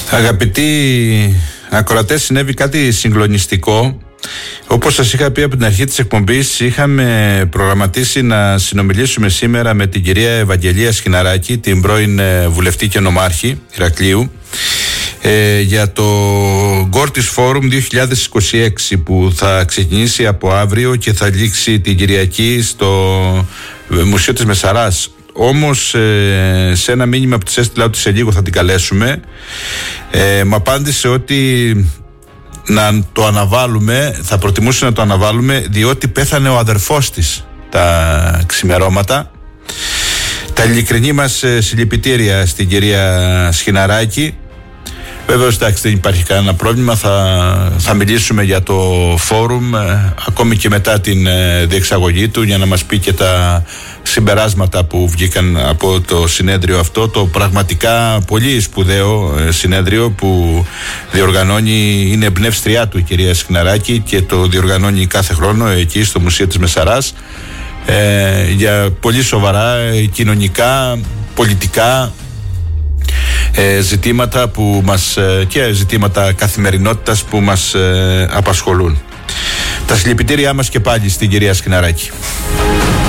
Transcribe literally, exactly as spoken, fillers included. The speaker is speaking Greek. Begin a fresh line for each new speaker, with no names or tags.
Αγαπητοί ακροατές, συνέβη κάτι συγκλονιστικό. Όπως σας είχα πει από την αρχή της εκπομπής, είχαμε προγραμματίσει να συνομιλήσουμε σήμερα με την κυρία Ευαγγελία Σχοιναράκη, την πρώην βουλευτή και νομάρχη Ηρακλείου, ε, για το Gortis Forum δύο χιλιάδες είκοσι έξι που θα ξεκινήσει από αύριο και θα λήξει την Κυριακή στο Μουσείο της Μεσαράς. Όμως ε, σε ένα μήνυμα που της έστειλα ότι σε λίγο θα την καλέσουμε, ε, μου απάντησε ότι να το αναβάλουμε, θα προτιμούσε να το αναβάλουμε διότι πέθανε ο αδερφός της τα ξημερώματα. Τα ειλικρινή μας συλληπιτήρια στην κυρία Σχοιναράκη. Βέβαιως, εντάξει, δεν υπάρχει κανένα πρόβλημα. Θα, θα μιλήσουμε για το φόρουμ ε, ακόμη και μετά την ε, διεξαγωγή του, για να μας πει και τα συμπεράσματα που βγήκαν από το συνέδριο αυτό, το πραγματικά πολύ σπουδαίο ε, συνέδριο που διοργανώνει, είναι εμπνεύστριά του η κυρία Σχοιναράκη και το διοργανώνει κάθε χρόνο εκεί στο Μουσείο της Μεσαράς, ε, για πολύ σοβαρά ε, κοινωνικά, πολιτικά Ε, ζητήματα που μας, ε, και ζητήματα καθημερινότητας που μας ε, απασχολούν. Τα συλληπιτήριά μας και πάλι στην κυρία Σχοιναράκη.